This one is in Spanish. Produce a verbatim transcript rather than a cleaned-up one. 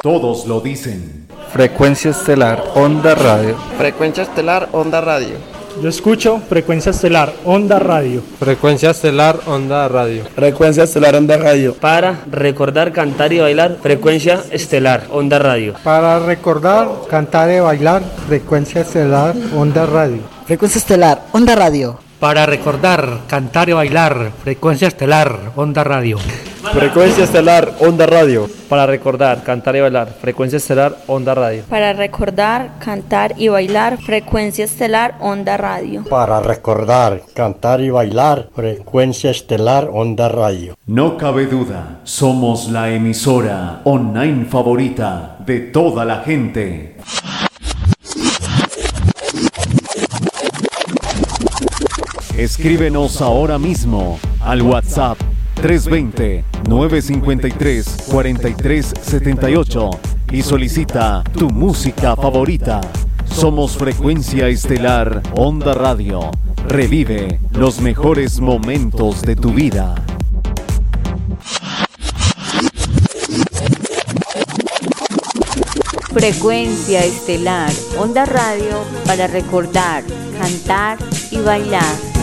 Todos lo dicen. Frecuencia Estelar, Onda Radio. Frecuencia Estelar, Onda Radio. Yo escucho Frecuencia Estelar, Onda Radio. Frecuencia Estelar, Onda Radio. Frecuencia Estelar, Onda Radio. Para recordar, cantar y bailar, Frecuencia Estelar, Onda Radio. Para recordar, cantar y bailar, Frecuencia Estelar, Onda Radio. Frecuencia Estelar, Onda Radio. Para recordar, cantar y bailar, Frecuencia Estelar, Onda Radio. Frecuencia Estelar, Onda Radio. Para recordar, cantar y bailar, Frecuencia Estelar, Onda Radio. Para recordar, cantar y bailar, Frecuencia Estelar, Onda Radio. Para recordar, cantar y bailar, Frecuencia Estelar, Onda Radio. No cabe duda, somos la emisora online favorita de toda la gente. Escríbenos ahora mismo al WhatsApp tres dos cero, nueve cinco tres, cuatro tres siete ocho y solicita tu música favorita. Somos Frecuencia Estelar, Onda Radio. Revive los mejores momentos de tu vida. Frecuencia Estelar, Onda Radio, para recordar, cantar y bailar.